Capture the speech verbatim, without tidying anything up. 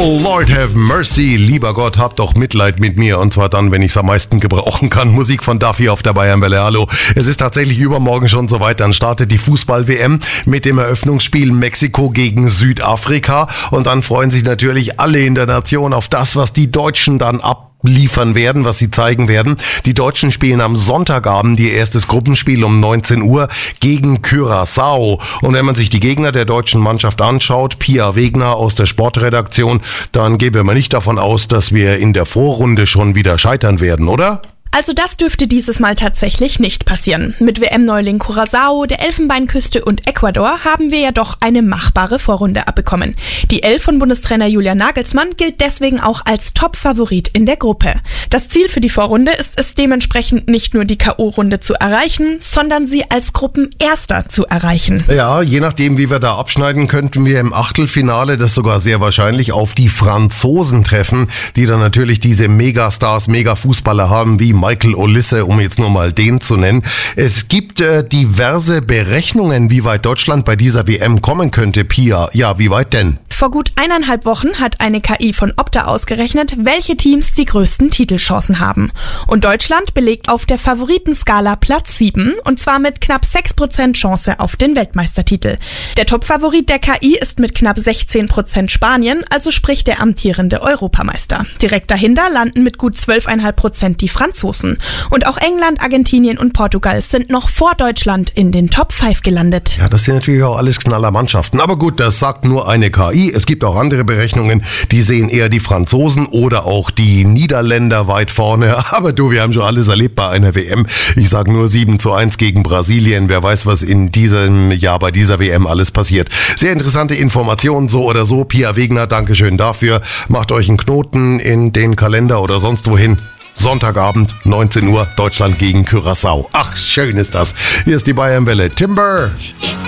Lord have mercy, lieber Gott, hab doch Mitleid mit mir, und zwar dann, wenn ich es am meisten gebrauchen kann. Musik von Duffy auf der Bayernwelle. Hallo. Es ist tatsächlich übermorgen schon soweit, dann startet die Fußball-W M mit dem Eröffnungsspiel Mexiko gegen Südafrika, und dann freuen sich natürlich alle in der Nation auf das, was die Deutschen dann ab liefern werden, was sie zeigen werden. Die Deutschen spielen am Sonntagabend ihr erstes Gruppenspiel um neunzehn Uhr gegen Curaçao. Und wenn man sich die Gegner der deutschen Mannschaft anschaut, Pia Wegner aus der Sportredaktion, dann gehen wir mal nicht davon aus, dass wir in der Vorrunde schon wieder scheitern werden, oder? Also das dürfte dieses Mal tatsächlich nicht passieren. Mit W M-Neuling Curaçao, der Elfenbeinküste und Ecuador haben wir ja doch eine machbare Vorrunde abbekommen. Die Elf von Bundestrainer Julian Nagelsmann gilt deswegen auch als Top-Favorit in der Gruppe. Das Ziel für die Vorrunde ist es dementsprechend nicht nur die K O-Runde zu erreichen, sondern sie als Gruppenerster zu erreichen. Ja, je nachdem wie wir da abschneiden, könnten wir im Achtelfinale, das sogar sehr wahrscheinlich, auf die Franzosen treffen, die dann natürlich diese Megastars, Megafußballer haben wie Michael Olise, um jetzt nur mal den zu nennen. Es gibt äh, diverse Berechnungen, wie weit Deutschland bei dieser W M kommen könnte, Pia. Ja, wie weit denn? Vor gut eineinhalb Wochen hat eine K I von Opta ausgerechnet, welche Teams die größten Titelchancen haben. Und Deutschland belegt auf der Favoritenskala Platz sieben, und zwar mit knapp sechs Prozent Chance auf den Weltmeistertitel. Der Topfavorit der K I ist mit knapp sechzehn Prozent Spanien, also sprich der amtierende Europameister. Direkt dahinter landen mit gut zwölf Komma fünf Prozent die Franzosen. Und auch England, Argentinien und Portugal sind noch vor Deutschland in den Top fünf gelandet. Ja, das sind natürlich auch alles Knallermannschaften. Aber gut, das sagt nur eine K I. Es gibt auch andere Berechnungen, die sehen eher die Franzosen oder auch die Niederländer weit vorne. Aber du, wir haben schon alles erlebt bei einer W M. Ich sage nur sieben zu eins gegen Brasilien. Wer weiß, was in diesem Jahr bei dieser W M alles passiert. Sehr interessante Informationen, so oder so. Pia Wegner, Dankeschön dafür. Macht euch einen Knoten in den Kalender oder sonst wohin. Sonntagabend, neunzehn Uhr, Deutschland gegen Curaçao. Ach, schön ist das. Hier ist die Bayernwelle. Timber!